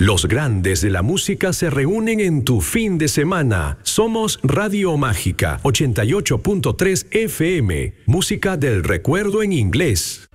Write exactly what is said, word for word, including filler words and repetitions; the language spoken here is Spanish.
Los grandes de la música se reúnen en tu fin de semana. Somos Radio Mágica ochenta y ocho punto tres F M, música del recuerdo en inglés.